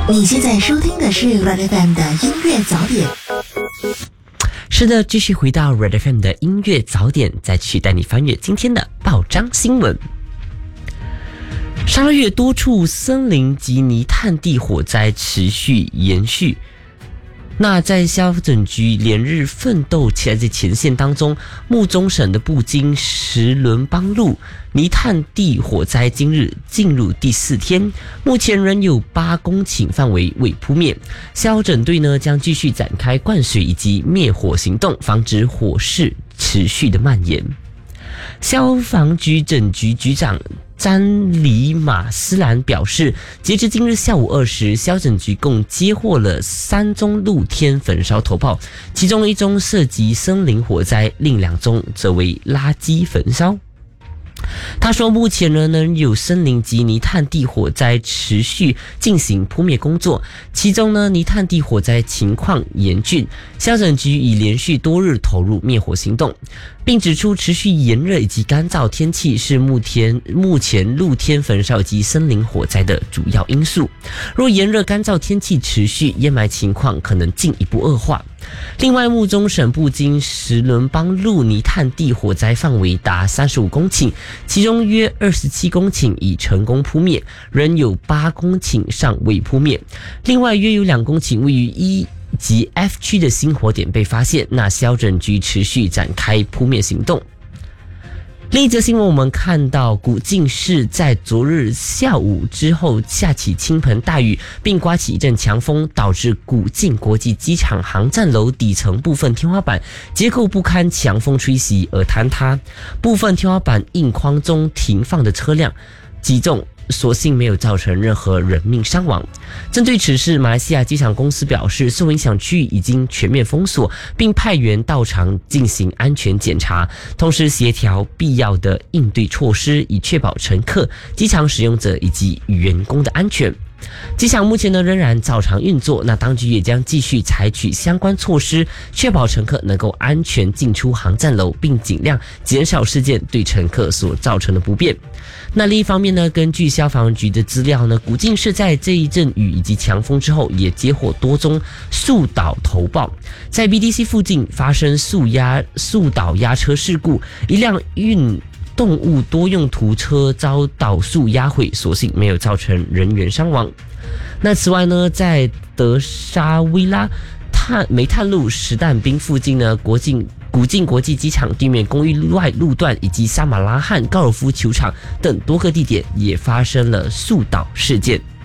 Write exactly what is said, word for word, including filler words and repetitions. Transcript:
你现在收听的是 Red F M 的音乐早点。 是的，继续回到 Red F M 的音乐早点，再去带你翻阅今天的报章新闻。沙拉越多处森林及泥炭地火灾持续延续。那在消整局连日奋斗起来的前线当中，木中省的布津石轮帮路泥炭地火灾今日进入第四天，目前仍有八公顷范围未扑灭。消整队呢将继续展开灌水以及灭火行动，防止火势持续的蔓延。消防局整局局长詹里马斯兰表示，截至今日下午二时，消整局共接获了三宗露天焚烧投报，其中一宗涉及森林火灾，另两宗则为垃圾焚烧。他说，目前呢仍有森林及泥炭地火灾持续进行扑灭工作，其中呢泥炭地火灾情况严峻，消整局已连续多日投入灭火行动，并指出持续炎热以及干燥天气是目前目前露天焚烧及森林火灾的主要因素。若炎热干燥天气持续，烟霾情况可能进一步恶化。另外，木中省布津石轮帮路泥炭地火灾范围达三十五公顷，其中约二十七公顷已成功扑灭，仍有八公顷尚未扑灭。另外，约有两公顷位于一及 F 区的新火点被发现，那消整局持续展开扑灭行动。另一则新闻，我们看到古晋市在昨日下午之后下起倾盆大雨，并刮起一阵强风，导致古晋国际机场航站楼底层部分天花板结构不堪强风吹袭而坍塌，部分天花板硬框中停放的车辆击中，所幸没有造成任何人命伤亡。针对此事，马来西亚机场公司表示，受影响区域已经全面封锁，并派员到场进行安全检查，同时协调必要的应对措施，以确保乘客、机场使用者以及员工的安全。机场目前呢仍然照常运作，那当局也将继续采取相关措施，确保乘客能够安全进出航站楼，并尽量减少事件对乘客所造成的不便。那另一方面呢，根据消防局的资料呢，古晋市在这一阵雨以及强风之后，也接获多宗树倒投报，在 B D C 附近发生树压树倒压车事故，一辆运动物多用途车遭倒树压毁，所幸没有造成人员伤亡。那此外呢，在德沙威拉炭煤炭路石弹滨附近呢，国境古晋国际机场地面公寓外路段以及沙马拉汉高尔夫球场等多个地点也发生了树倒事件。